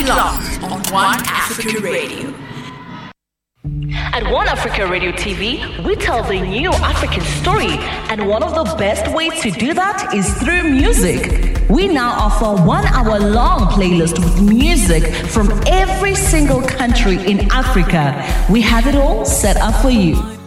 locked on One Africa Radio. At One Africa Radio TV, we tell the new African story, and one of the best ways to do that is through music. We now offer 1 hour long playlist with music from every single country in Africa. We have it all set up for you.